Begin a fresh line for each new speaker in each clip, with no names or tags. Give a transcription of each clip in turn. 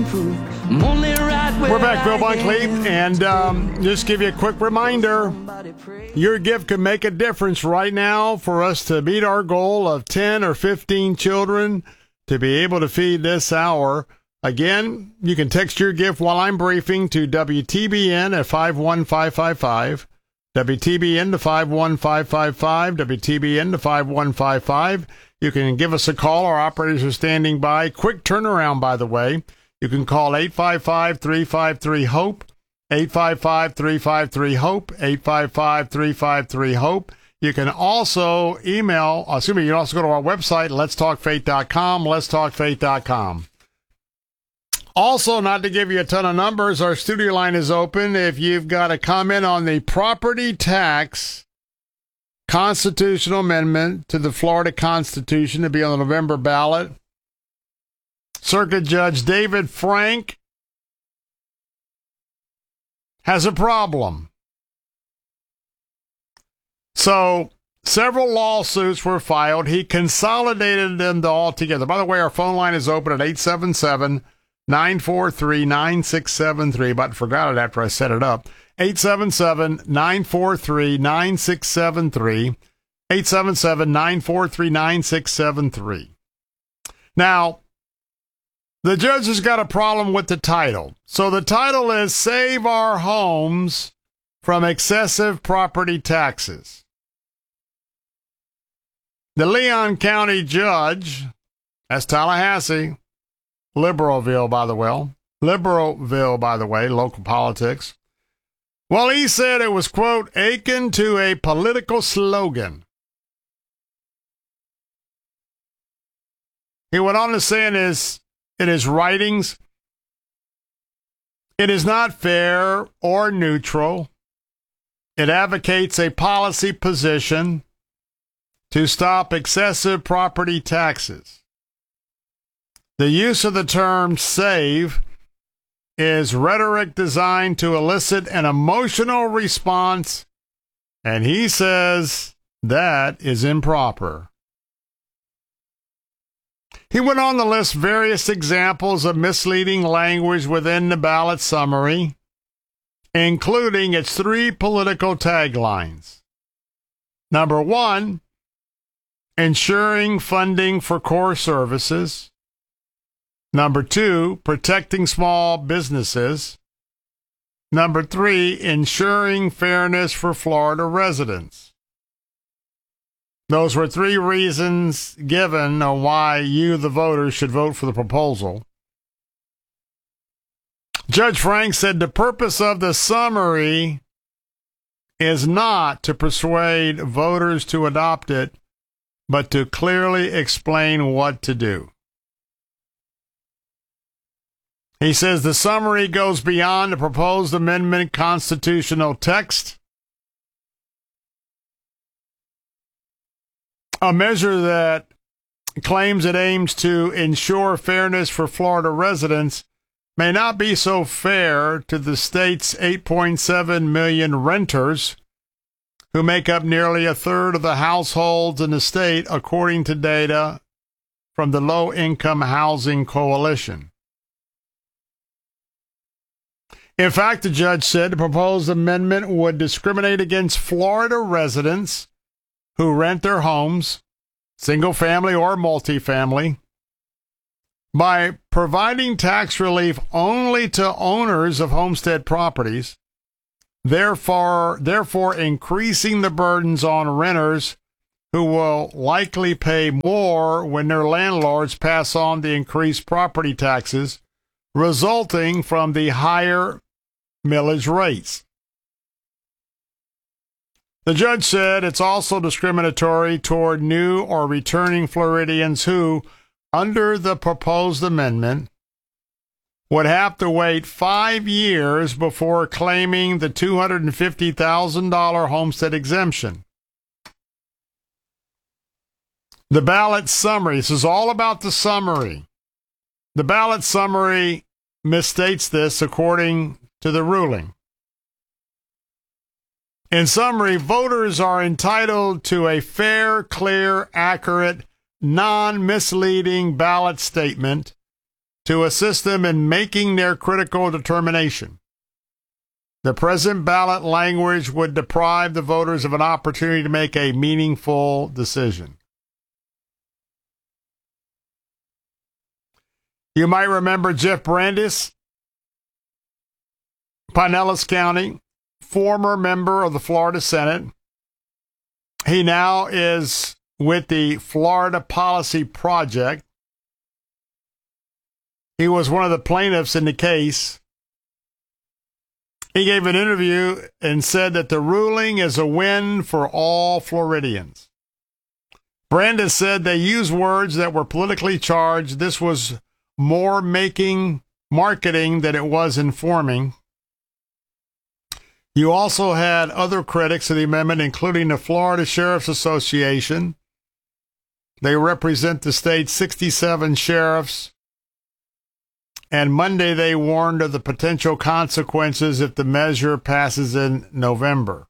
We're back, Bill Bunkley, and just give you a quick reminder, your gift could make a difference right now for us to meet our goal of 10 or 15 children to be able to feed this hour. Again, you can text your gift while I'm briefing to WTBN at 51555, WTBN to 51555, WTBN to 5155. You can give us a call. Our operators are standing by. Quick turnaround, by the way. You can call 855-353-HOPE, 855-353-HOPE, 855-353-HOPE. You can also you can also go to our website, letstalkfaith.com, letstalkfaith.com. Also, not to give you a ton of numbers, our studio line is open. If you've got a comment on the property tax constitutional amendment to the Florida Constitution to be on the November ballot, Circuit Judge David Frank has a problem. So, several lawsuits were filed. He consolidated them all together. By the way, our phone line is open at 877-943-9673. About forgot it after I set it up. 877-943-9673. 877-943-9673. Now, the judge has got a problem with the title. So the title is Save Our Homes from Excessive Property Taxes. The Leon County judge, that's Tallahassee, Liberalville, by the way, local politics. Well, he said it was, quote, akin to a political slogan. He went on to say in his writings, it is not fair or neutral. It advocates a policy position to stop excessive property taxes. The use of the term save is rhetoric designed to elicit an emotional response, and he says that is improper. He went on to list various examples of misleading language within the ballot summary, including its 3 political taglines. Number 1, ensuring funding for core services. Number 2, protecting small businesses. Number 3, ensuring fairness for Florida residents. Those were 3 reasons given on why you, the voters, should vote for the proposal. Judge Frank said the purpose of the summary is not to persuade voters to adopt it, but to clearly explain what to do. He says the summary goes beyond the proposed amendment constitutional text. A measure that claims it aims to ensure fairness for Florida residents may not be so fair to the state's 8.7 million renters, who make up nearly a third of the households in the state, according to data from the Low Income Housing Coalition. In fact, the judge said the proposed amendment would discriminate against Florida residents who rent their homes, single-family or multifamily, by providing tax relief only to owners of homestead properties, therefore increasing the burdens on renters who will likely pay more when their landlords pass on the increased property taxes resulting from the higher millage rates. The judge said it's also discriminatory toward new or returning Floridians who, under the proposed amendment, would have to wait 5 years before claiming the $250,000 homestead exemption. The ballot summary, this is all about the summary. The ballot summary misstates this according to the ruling. In summary, voters are entitled to a fair, clear, accurate, non-misleading ballot statement to assist them in making their critical determination. The present ballot language would deprive the voters of an opportunity to make a meaningful decision. You might remember Jeff Brandes, Pinellas County, former member of the Florida Senate. He now is with the Florida Policy Project. He was one of the plaintiffs in the case. He gave an interview and said that the ruling is a win for all Floridians. Brandes said they used words that were politically charged. This was more making marketing than it was informing. You also had other critics of the amendment, including the Florida Sheriff's Association. They represent the state's 67 sheriffs. And Monday they warned of the potential consequences if the measure passes in November.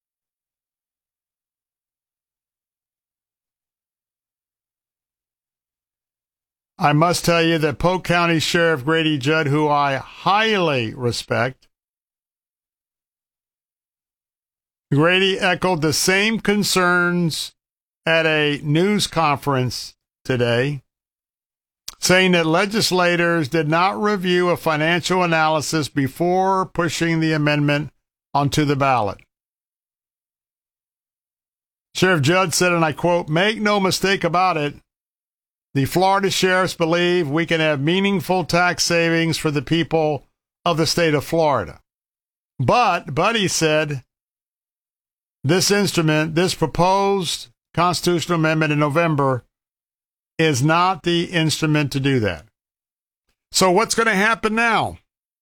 I must tell you that Polk County Sheriff Grady Judd, who I highly respect, Grady echoed the same concerns at a news conference today, saying that legislators did not review a financial analysis before pushing the amendment onto the ballot. Sheriff Judd said, and I quote, "Make no mistake about it, the Florida sheriffs believe we can have meaningful tax savings for the people of the state of Florida. But he said, this instrument, this proposed constitutional amendment in November, is not the instrument to do that." So what's going to happen now?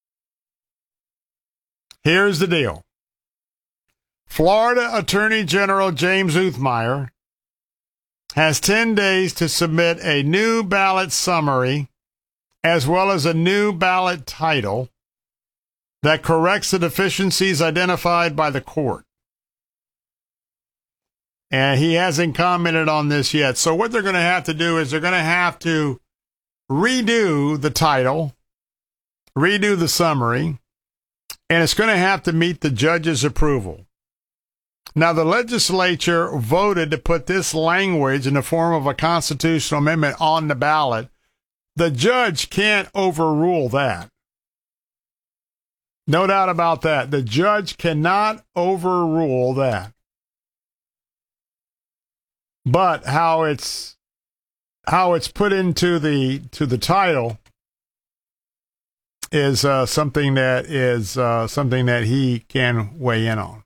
Here's the deal. Florida Attorney General James Uthmeier has 10 days to submit a new ballot summary as well as a new ballot title that corrects the deficiencies identified by the court. And he hasn't commented on this yet. So what they're going to have to do is they're going to have to redo the title, redo the summary, and it's going to have to meet the judge's approval. Now, the legislature voted to put this language in the form of a constitutional amendment on the ballot. The judge can't overrule that. No doubt about that. The judge cannot overrule that. But how it's put into the title is something that he can weigh in on.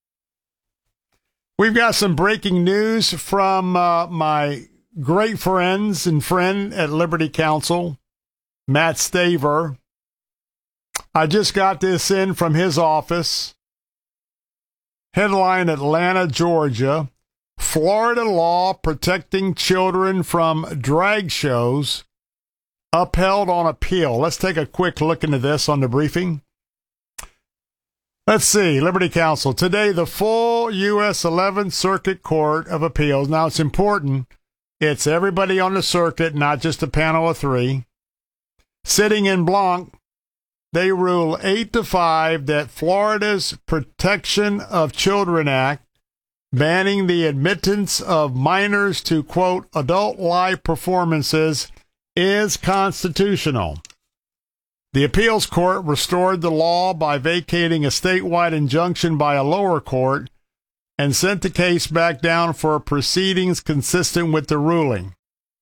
We've got some breaking news from my great friends and friend at Liberty Counsel, Matt Staver. I just got this in from his office. Headline: Atlanta, Georgia. Florida law protecting children from drag shows upheld on appeal. Let's take a quick look into this on the briefing. Let's see. Liberty Counsel. Today, the full U.S. 11th Circuit Court of Appeals. Now, it's important. It's everybody on the circuit, not just a panel of three. Sitting in Blanc, they rule 8-5 that Florida's Protection of Children Act, banning the admittance of minors to, quote, adult live performances, is constitutional. The appeals court restored the law by vacating a statewide injunction by a lower court and sent the case back down for proceedings consistent with the ruling.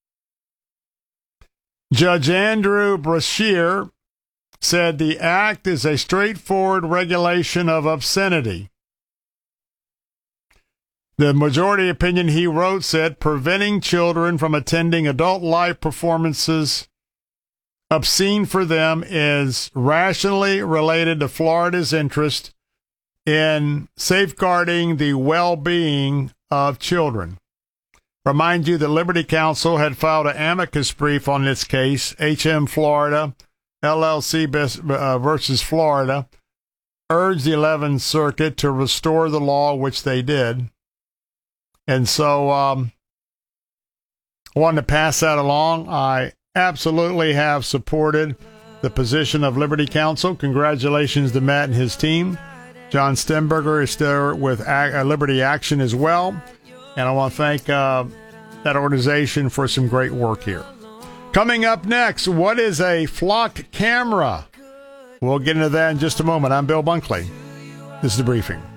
Judge Andrew Brashear said the act is a straightforward regulation of obscenity. The majority opinion he wrote said preventing children from attending adult live performances obscene for them is rationally related to Florida's interest in safeguarding the well-being of children. Remind you that Liberty Counsel had filed an amicus brief on this case, HM Florida, LLC versus Florida, urged the 11th Circuit to restore the law, which they did. And so I wanted to pass that along. I absolutely have supported the position of Liberty Counsel. Congratulations to Matt and his team. John Stenberger is still with Liberty Action as well. And I want to thank that organization for some great work here. Coming up next, what is a flock camera? We'll get into that in just a moment. I'm Bill Bunkley. This is The Briefing.